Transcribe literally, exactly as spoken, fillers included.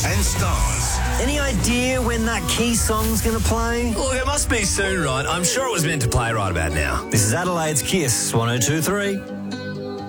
and stars. Any idea when that key song's going to play? Look, it must be soon, right? I'm sure it was meant to play right about now. This is Adelaide's Kiss one oh two three.